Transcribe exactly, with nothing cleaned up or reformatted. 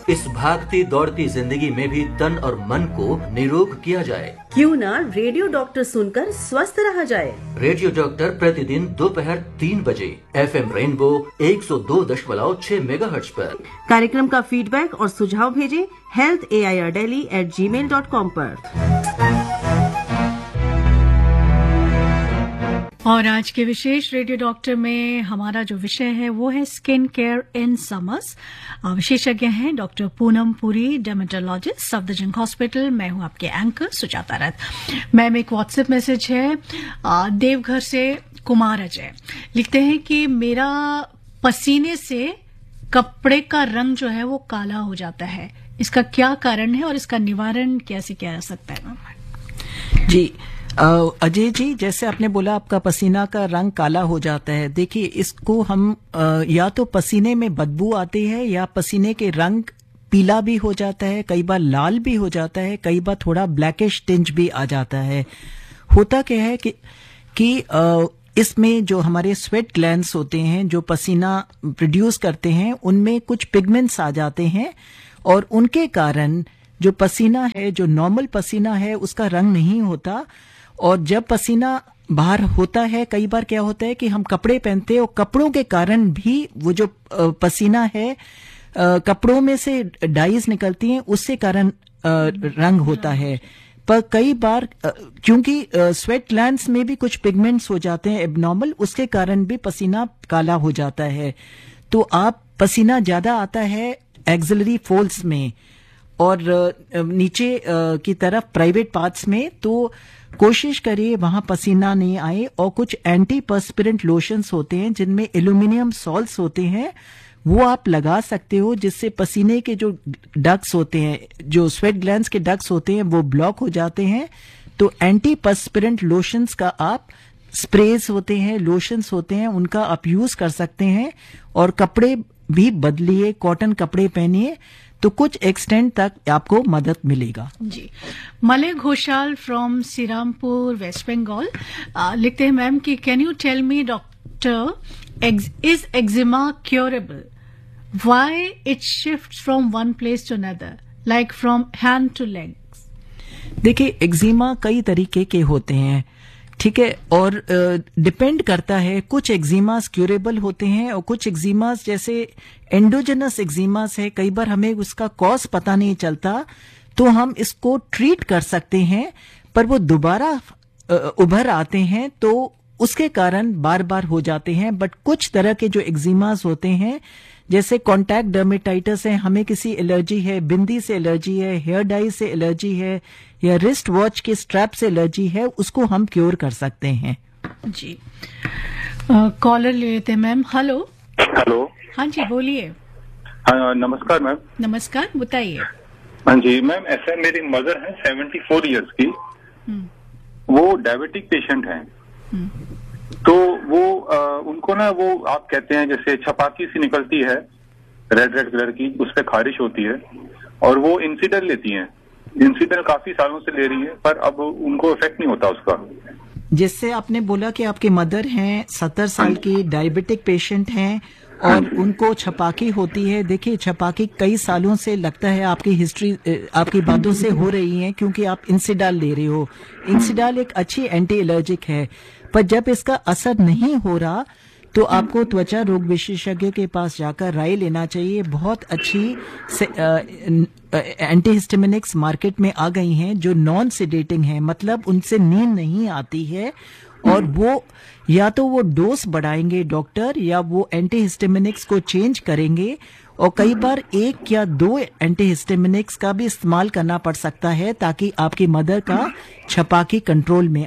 इस भागती दौड़ती जिंदगी में भी तन और मन को निरोग किया जाए। क्यों ना रेडियो डॉक्टर सुनकर स्वस्थ रहा जाए। रेडियो डॉक्टर प्रतिदिन दोपहर तीन बजे एफ एम रेनबो एक सौ दो दशमलव छह मेगाहर्ट्ज पर। कार्यक्रम का फीडबैक और सुझाव भेजें health A I R daily eight ji mail dot com पर। और आज के विशेष रेडियो डॉक्टर में हमारा जो विषय है वो है स्किन केयर इन समर्स। विशेषज्ञ हैं doctor Poonam Puri, dermatologist, Safdarjung hospital. मैं हूं आपके एंकर सुजाता रथ। मैम, एक व्हाट्सएप मैसेज है देवघर से कुमार अजय लिखते हैं कि मेरा पसीने से कपड़े का रंग जो है वो काला हो जाता है, इसका क्या कारण है और इसका निवारण कैसे किया जा सकता है? जी अजय जी, जैसे आपने बोला आपका पसीना का रंग काला हो जाता है, देखिए इसको हम आ, या तो पसीने में बदबू आती है या पसीने के रंग पीला भी हो जाता है, कई बार लाल भी हो जाता है, कई बार थोड़ा ब्लैकिश टिंज भी आ जाता है। होता क्या है कि, कि आ, इसमें जो हमारे स्वेट ग्लैंड्स होते हैं जो पसीना प्रोड्यूस करते हैं उनमें कुछ पिगमेंट्स आ जाते हैं और उनके कारण जो पसीना है, जो नॉर्मल पसीना है, उसका रंग नहीं होता। और जब पसीना बाहर होता है, कई बार क्या होता है कि हम कपड़े पहनते हैं और कपड़ों के कारण भी वो जो पसीना है, कपड़ों में से डाइज निकलती हैं, उससे कारण रंग होता है। पर कई बार क्योंकि स्वेट ग्लैंड्स में भी कुछ पिगमेंट्स हो जाते हैं एबनॉर्मल, उसके कारण भी पसीना काला हो जाता है। तो आप पसीना ज्यादा आता है एक्सिलरी फोल्ड्स में और नीचे की तरफ प्राइवेट पार्ट्स में, तो कोशिश करिए वहां पसीना नहीं आए। और कुछ एंटी पर्स्पिरेंट लोशंस होते हैं जिनमें एल्यूमिनियम सॉल्ट्स होते हैं, वो आप लगा सकते हो, जिससे पसीने के जो डक्ट्स होते हैं, जो स्वेट ग्लैंड्स के डक्ट्स होते हैं, वो ब्लॉक हो जाते हैं। तो एंटी पर्स्पिरेंट लोशंस का आप स्प्रेज होते हैं, लोशंस होते हैं, उनका आप यूज कर सकते हैं। और कपड़े भी बदलिए, कॉटन कपड़े पहनिए, तो कुछ एक्सटेंट तक आपको मदद मिलेगा। जी। Malay Ghoshal from Shrirampur waste Bengal लिखते हैं मैम कि can you tell me doctor is eczema curable? Why it shifts from one place to another like from hand two legs? देखिए, एक्जिमा कई तरीके के होते हैं, ठीक है, और डिपेंड uh, करता है। कुछ एक्जिमास क्यूरेबल होते हैं और कुछ एक्जिमास जैसे एंडोजेनस एक्जिमास है, कई बार हमें उसका कॉज पता नहीं चलता, तो हम इसको ट्रीट कर सकते हैं, पर वो दोबारा uh, उभर आते हैं तो उसके कारण बार बार हो जाते हैं। बट कुछ तरह के जो एक्जिमास होते हैं, जैसे कॉन्टैक्ट डर्मेटाइटिस है, हमें किसी एलर्जी है, बिंदी से एलर्जी है, हेयर डाई से एलर्जी है, या रिस्ट वॉच के स्ट्रैप से एलर्जी है, उसको हम क्योर कर सकते हैं। जी। कॉलर ले लेते हैं मैम। हेलो। हेलो। हाँ जी, बोलिए। हाँ, नमस्कार मैम। नमस्कार, बताइए। हाँ जी मैम, ऐसा मेरी मदर है सेवेंटी फोर ईयर्स की, वो डायबिटिक पेशेंट हैं। तो वो आ, उनको ना वो आप कहते हैं जैसे छपाकी सी निकलती है रेड रेड कलर की, उस पर खारिश होती है, और वो इंसिडल लेती हैं। इंसिडल काफी सालों से ले रही है, पर अब उनको इफेक्ट नहीं होता उसका। जिससे आपने बोला कि आपके मदर हैं, सत्तर साल की, डायबिटिक पेशेंट हैं और उनको छपाकी होती है। देखिए, छपाकी कई सालों से लगता है आपकी हिस्ट्री, आपकी बातों से हो रही है, क्योंकि आप इंसिडाल ले रहे हो। इंसिडाल एक अच्छी एंटी एलर्जिक है, पर जब इसका असर नहीं हो रहा तो आपको त्वचा रोग विशेषज्ञ के पास जाकर राय लेना चाहिए। बहुत अच्छी एंटीहिस्टामिनिक्स मार्केट में आ गई हैं जो नॉन सेडेटिंग हैं, मतलब उनसे नींद नहीं आती है, और वो या तो वो डोज बढ़ाएंगे डॉक्टर, या वो एंटीहिस्टामिनिक्स को चेंज करेंगे। और कई बार एक या दो एंटीहिस्टामिनिक्स का भी इस्तेमाल करना पड़ सकता है ताकि आपकी मदर का छपाकी कंट्रोल में